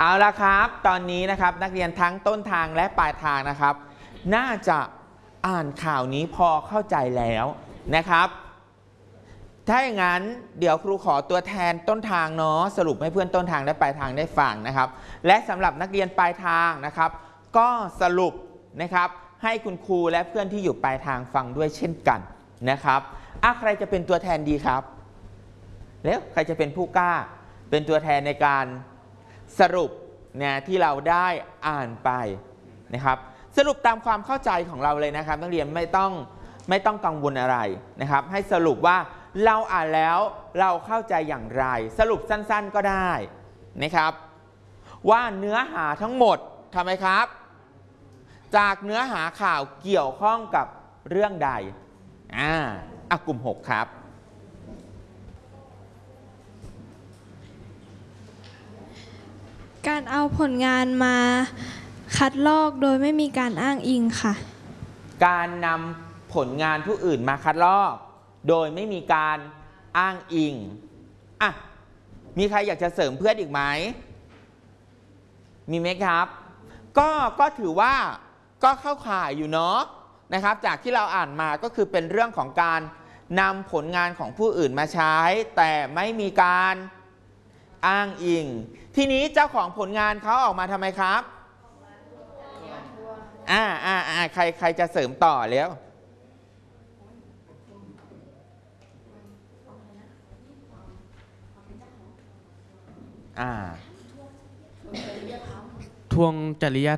เอาละครับตอนนี้นะครับนักเรียนทั้งต้นทางและปลายทางนะครับน่าจะอ่านข่าวนี้พอเข้าใจแล้วนะครับถ้าอย่างนั้นเดี๋ยวครูขอตัวแทนต้นทางเนาะสรุปให้เพื่อนต้นทางและปลายทางได้ฟังนะครับและสำหรับนักเรียนปลายทางนะครับก็สรุปนะครับให้คุณครูและเพื่อนที่อยู่ปลายทางฟังด้วยเช่นกันนะครับใครจะเป็นตัวแทนดีครับแล้วใครจะเป็นผู้กล้าเป็นตัวแทนในการสรุปเนี่ยที่เราได้อ่านไปนะครับสรุปตามความเข้าใจของเราเลยนะครับนักเรียนไม่ต้องกังวลอะไรนะครับให้สรุปว่าเราอ่านแล้วเราเข้าใจอย่างไรสรุปสั้นๆก็ได้นะครับว่าเนื้อหาทั้งหมดทำไมครับจากเนื้อหาข่าวเกี่ยวข้องกับเรื่องใดกลุ่ม6ครับการเอาผลงานมาคัดลอกโดยไม่มีการอ้างอิงค่ะการนำผลงานผู้อื่นมาคัดลอกโดยไม่มีการอ้างอิงมีใครอยากจะเสริมเพื่อนอีกไหมมีไหมครับก็ถือว่าก็เข้าข่ายอยู่เนาะนะครับจากที่เราอ่านมาก็คือเป็นเรื่องของการนำผลงานของผู้อื่นมาใช้แต่ไม่มีการอ้างอิงทีนี้เจ้าของผลงานเขาออกมาทำไมครับใครจะเสริมต่อแล้วทวงจริย